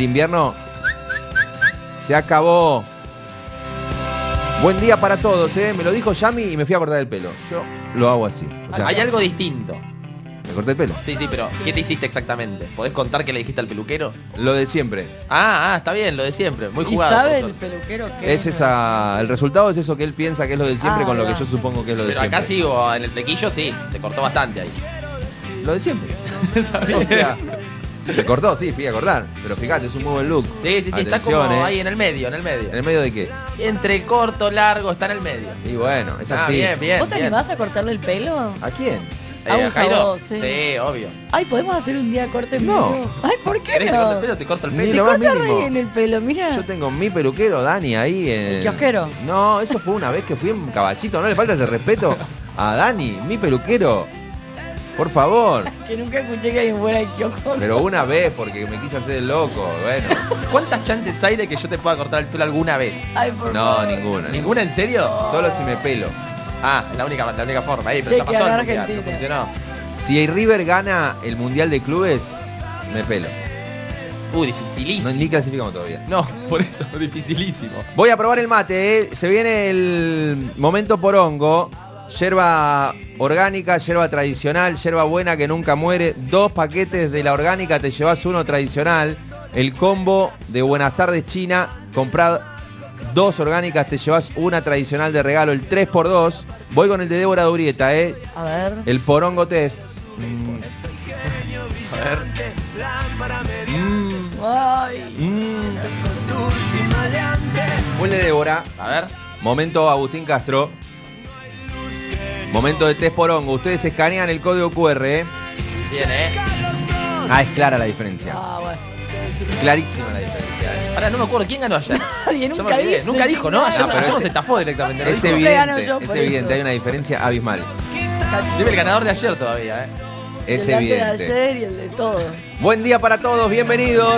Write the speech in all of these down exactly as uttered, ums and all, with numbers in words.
invierno se acabó. Buen día para todos, ¿eh? Me lo dijo Yami y me fui a cortar el pelo. Yo lo hago así. O sea, Hay algo distinto. ¿me corté el pelo? Sí, sí, pero ¿qué te hiciste exactamente? ¿Podés contar qué le dijiste al peluquero? Lo de siempre. Ah, ah, está bien, lo de siempre. Muy ¿Y jugado. sabe por el suerte. peluquero qué? Es esa. El resultado es eso que él piensa que es lo de siempre Ah, con lo que verdad. yo supongo que es lo de Pero siempre. acá sigo, en el flequillo sí, se cortó bastante ahí. Lo de siempre. O sea, se cortó, sí, fui a cortar. Pero fíjate, es un muy buen look. Sí, sí, sí, está Atención, como eh. ahí en el medio, en el medio. ¿En el medio de qué? Entre corto, largo, está en el medio. Y bueno, es Ah, así. bien, bien. ¿Vos te bien. animás a cortarle el pelo? ¿A quién? Eh, A vos, a Jairo, vos, sí. sí, obvio. Ay, ¿podemos hacer un día corte en No. vivo? Ay, ¿por qué ¿Querés que te corte no? el pelo? Te corto el Ni pelo. Te lo más corta re mínimo. bien el pelo, mira. Yo tengo mi peluquero, Dani, ahí en... ¿El kiosquero? No, eso fue una vez que fui en Caballito. No le falta de respeto a Dani, mi peluquero. Por favor. Que nunca escuché que alguien fuera el kiosco. Pero una vez, porque me quise hacer el loco. Bueno. ¿Cuántas chances hay de que yo te pueda cortar el pelo alguna vez? Ay, por No, favor. ninguna. ¿Ninguna en serio? Solo si me pelo. Ah, la única, la única forma. Ahí, pero De ya que pasó el agarra mundial, no Argentina. funcionó. Si el River gana el Mundial de Clubes, me pelo. Uh, No, dificilísimo. ni clasificamos todavía. No, por eso, dificilísimo. Voy a probar el mate, ¿eh? Se viene el momento porongo. Yerba orgánica, yerba tradicional, yerba buena que nunca muere. Dos paquetes de la orgánica, te llevas uno tradicional. El combo de Buenas Tardes China, comprad dos orgánicas, te llevas una tradicional de regalo, el tres por dos. Voy con el de Débora Durieta, ¿eh? A ver. El porongo test. Mm. A ver. Mm. Ay. Mm. Muy de Débora. A ver. Momento Agustín Castro. Momento de test porongo. Ustedes escanean el código cu erre, ¿eh? Bien, eh. Ah, es clara la diferencia. Ah, bueno. Clarísima la diferencia. ¿eh? Ahora no me acuerdo quién ganó ayer. Nadie Yo me nunca olvidé. dice. Nunca dijo, ¿no? Ayer, No, pero ayer ese- nos estafó directamente. ¿no Es dijo? Siempre gano evidente, yo es por evidente. eso. Hay una diferencia abismal. Dime el ganador de ayer todavía, eh. Es el de antes de evidente. ayer y el de todo. Buen día para todos, bienvenidos.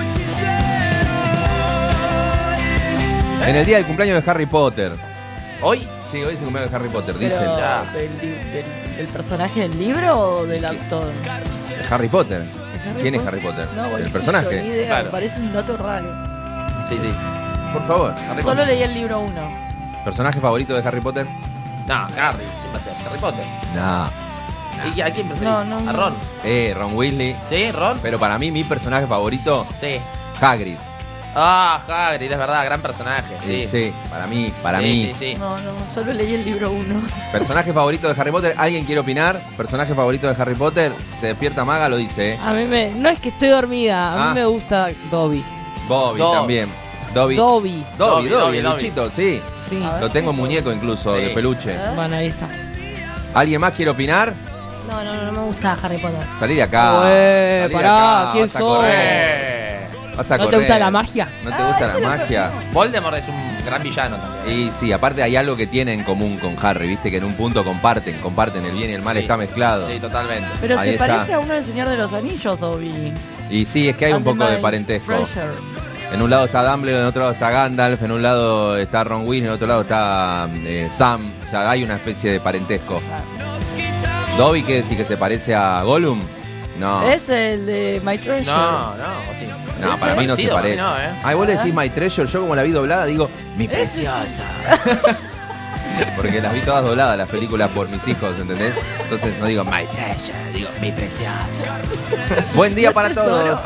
En el día del cumpleaños de Harry Potter. Hoy, Sí, hoy es el cumpleaños de Harry Potter, Pero, dicen. ya. ¿del, li- del, del personaje del libro o del actor? Harry Potter. Harry ¿Quién es Potter? Harry Potter? No, bueno, ¿El qué sé personaje? yo, ni idea, Claro. me parece un dato raro. sí, sí. Por favor. Harry Solo Potter. leí el libro uno. ¿Personaje favorito de Harry Potter? No, Harry. ¿Quién va a ser? Harry Potter. No. ¿Y a quién preferís? No, no, ¿A no. Ron? Eh, Ron Weasley. ¿Sí, Ron? Pero para mí, mi personaje favorito, Sí. Hagrid. Ah, Hagrid, es verdad, gran personaje. Sí. Sí, sí, para mí, para sí, mí. Sí, sí. No, no, solo leí el libro uno. Personaje favorito de Harry Potter, ¿alguien quiere opinar? Personaje favorito de Harry Potter, se despierta Maga, lo dice, ¿eh? A mí me... No es que estoy dormida, a Ah. mí me gusta Dobby. Bobby Dobby. también. Dobby. Dobby. Dobby, Dobby, Dobby, Dobby, el Dobby. bichito, sí. Sí. A ver. Lo tengo en muñeco incluso, Sí. de peluche. ¿Eh? Bueno, ahí está. ¿Alguien más quiere opinar? No, no, no, no me gusta Harry Potter. Salí de acá. Ué, salí de pará, acá, ¿quién vas a sos? correr, Eh. vas a ¿No te correr. gusta la magia? ¿No te gusta la magia? Voldemort es un gran villano también. Y sí, aparte hay algo que tiene en común con Harry, viste que en un punto comparten, comparten el bien y el mal, Sí. está mezclado. Sí, totalmente. Pero Ahí se está. parece a uno del Señor de los Anillos, Dobby. Y sí, es que hay un Hace poco de mal parentesco. Fraser. En un lado está Dumbledore, en otro lado está Gandalf, en un lado está Ron Weasley, en otro lado está eh, Sam. O sea, hay una especie de parentesco. Dobby, ¿qué decís? ¿Que se parece a Gollum? No. Es el de My Treasure. No, no, o sí. No, ¿Es para mí no se parecido? Para mí parece. no, ¿eh? Ay, vos le decís My Treasure, yo como la vi doblada digo, mi preciosa. Porque las vi todas dobladas las películas por mis hijos, ¿entendés? Entonces no digo My Treasure, digo mi preciosa. Buen día para todos.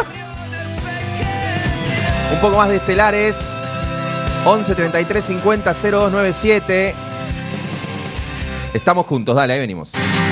Un poco más de estelares. once treinta y tres cincuenta cero dos nueve siete. Estamos juntos, dale, ahí venimos.